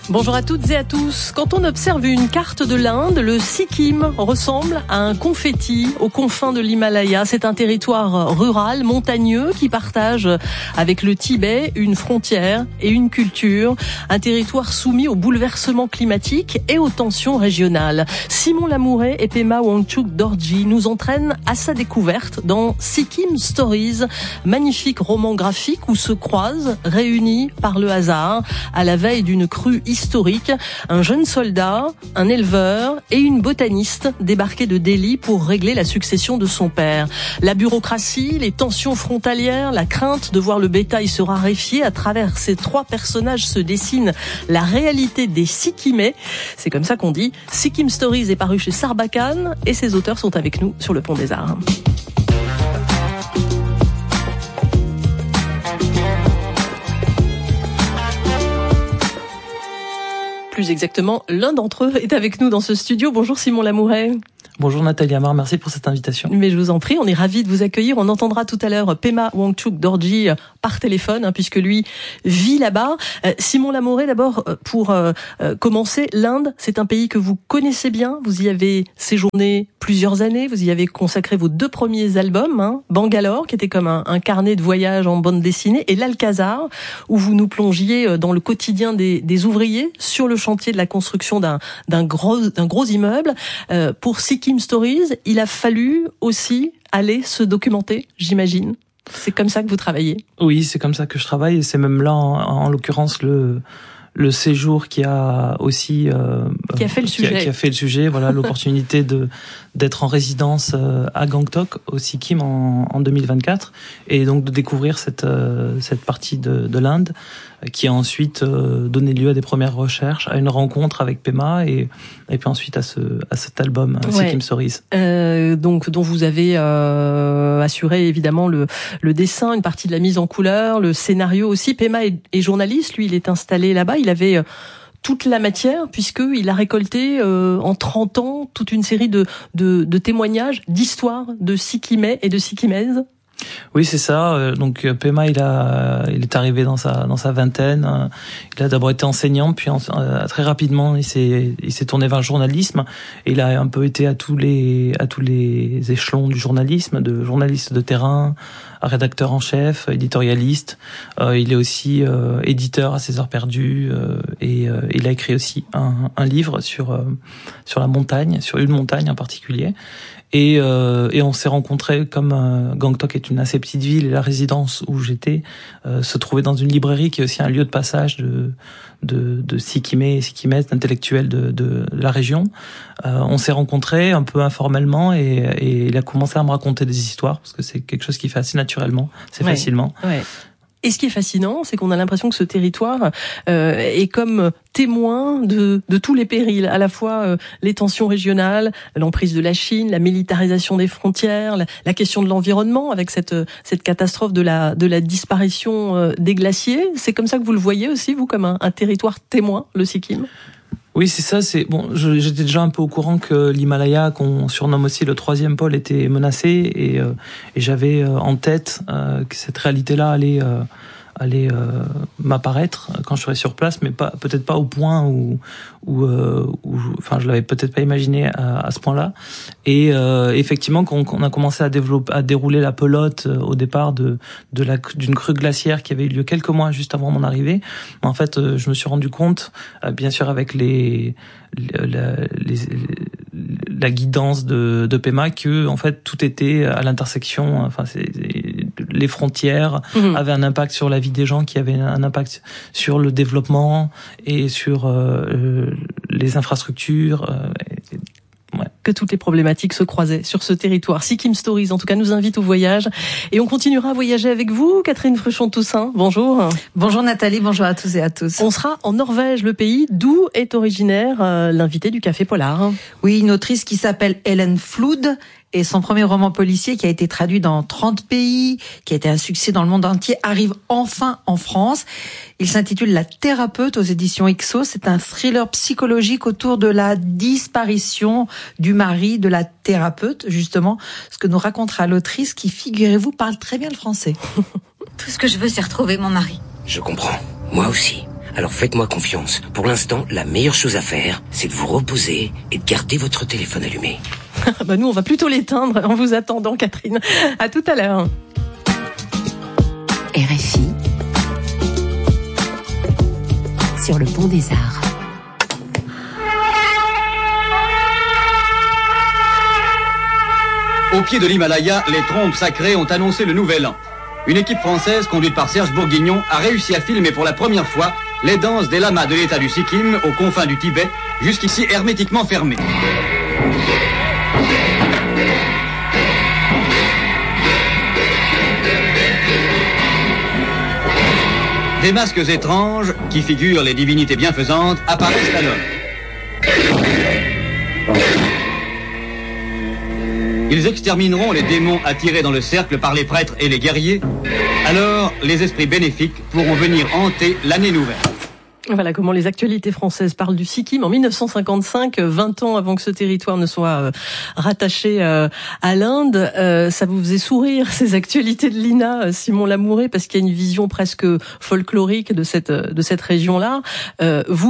Bonjour à toutes et à tous. Quand on observe une carte de l'Inde, le Sikkim ressemble à un confetti aux confins de l'Himalaya. C'est un territoire rural, montagneux, qui partage avec le Tibet une frontière et une culture. Un territoire soumis aux bouleversements climatiques et aux tensions régionales. Simon Lamouret et Pema Wangchuk Dorji nous entraînent à sa découverte dans Sikkim Stories, magnifique roman graphique où se croisent, réunis par le hasard, à la veille d'une crue historique, un jeune soldat, un éleveur et une botaniste débarqués de Delhi pour régler la succession de son père. La bureaucratie, les tensions frontalières, la crainte de voir le bétail se raréfier, à travers ces trois personnages se dessine la réalité des Sikkimais. C'est comme ça qu'on dit. Sikkim Stories est paru chez Sarbacane et ses auteurs sont avec nous sur le Pont des Arts. Plus exactement, l'un d'entre eux est avec nous dans ce studio. Bonjour Simon Lamouret. Bonjour Nathalie Amar, merci pour cette invitation. Mais je vous en prie, on est ravis de vous accueillir. On entendra tout à l'heure Pema Wangchuk Dorji par téléphone, puisque lui vit là-bas. Simon Lamouret, d'abord, pour commencer, l'Inde, c'est un pays que vous connaissez bien. Vous y avez séjourné plusieurs années. Vous y avez consacré vos 2 premiers albums, Bangalore, qui était comme un carnet de voyage en bande dessinée, et l'Alcazar, où vous nous plongiez dans le quotidien des ouvriers sur le chantier de la construction d'un gros immeuble. Pour Sikkim Stories, il a fallu aussi aller se documenter, j'imagine. C'est comme ça que vous travaillez? Oui, c'est comme ça que je travaille, et c'est même là, en l'occurrence, le séjour qui a aussi qui a fait le sujet, voilà, l'opportunité d'être en résidence à Gangtok au Sikkim en 2024, et donc de découvrir cette partie de l'Inde qui a ensuite donné lieu à des premières recherches, à une rencontre avec Pema et puis ensuite à cet album Sikkim Stories. Donc dont vous avez assuré évidemment le dessin, une partie de la mise en couleur, le scénario aussi. Pema est journaliste, lui il est installé là-bas, il avait toute la matière, puisqu'il a récolté en 30 ans toute une série de témoignages, d'histoires de Sikkimais et de Sikkimaises. Oui, c'est ça. Donc Pema, il est arrivé dans sa vingtaine. Il a d'abord été enseignant, puis très rapidement, il s'est tourné vers le journalisme. Et il a un peu été à tous les échelons du journalisme, de journaliste de terrain à rédacteur en chef, éditorialiste. Il est aussi éditeur à ses heures perdues, et il a écrit aussi un livre sur la montagne, sur une montagne en particulier. Et on s'est rencontrés comme Gangtok est une assez petite ville, et la résidence où j'étais se trouvait dans une librairie qui est aussi un lieu de passage de Sikkimais et Sikkimaises, d'intellectuels de la région. On s'est rencontrés un peu informellement, et il a commencé à me raconter des histoires, parce que c'est quelque chose qui fait assez naturellement, facilement. Ouais. Et ce qui est fascinant, c'est qu'on a l'impression que ce territoire est comme témoin de tous les périls, à la fois les tensions régionales, l'emprise de la Chine, la militarisation des frontières, la question de l'environnement avec cette catastrophe de la disparition des glaciers. C'est comme ça que vous le voyez aussi, vous, comme un territoire témoin, le Sikkim? Oui, c'est ça. J'étais déjà un peu au courant que l'Himalaya, qu'on surnomme aussi le 3e pôle, était menacé, et j'avais en tête que cette réalité-là allait m'apparaître quand je serais sur place, mais peut-être pas au point où je l'avais peut-être pas imaginé à ce point-là. Et effectivement, quand on a commencé à dérouler la pelote au départ d'une crue glaciaire qui avait eu lieu quelques mois juste avant mon arrivée, en fait, je me suis rendu compte, bien sûr avec la guidance de Pema, que en fait tout était à l'intersection. Enfin, les frontières avaient un impact sur la vie des gens, qui avaient un impact sur le développement et sur les infrastructures. Que toutes les problématiques se croisaient sur ce territoire. Sikkim Stories, en tout cas, nous invite au voyage. Et on continuera à voyager avec vous, Catherine Fruchon-Toussaint. Bonjour. Bonjour Nathalie, bonjour à tous et à tous. On sera en Norvège, le pays d'où est originaire l'invité du Café Polar. Oui, une autrice qui s'appelle Ellen Flood. Et son premier roman policier, qui a été traduit dans 30 pays, qui a été un succès dans le monde entier, arrive enfin en France. Il s'intitule La Thérapeute aux éditions Ixo. C'est un thriller psychologique autour de la disparition du mari de la thérapeute, justement. Ce que nous racontera l'autrice qui, figurez-vous, parle très bien le français. Tout ce que je veux, c'est retrouver mon mari. Je comprends. Moi aussi. Alors faites-moi confiance. Pour l'instant, la meilleure chose à faire, c'est de vous reposer et de garder votre téléphone allumé. Nous, on va plutôt l'éteindre en vous attendant, Catherine. À tout à l'heure. RFI sur le Pont des Arts. Au pied de l'Himalaya, les trompes sacrées ont annoncé le nouvel an. Une équipe française, conduite par Serge Bourguignon, a réussi à filmer pour la première fois les danses des lamas de l'état du Sikkim aux confins du Tibet, jusqu'ici hermétiquement fermées. Des masques étranges, qui figurent les divinités bienfaisantes, apparaissent à l'homme. Ils extermineront les démons attirés dans le cercle par les prêtres et les guerriers. Alors, les esprits bénéfiques pourront venir hanter l'année nouvelle. Voilà comment les actualités françaises parlent du Sikkim en 1955, 20 ans avant que ce territoire ne soit rattaché à l'Inde. Ça vous faisait sourire, ces actualités de l'INA, Simon Lamouret, parce qu'il y a une vision presque folklorique de cette région-là. Vous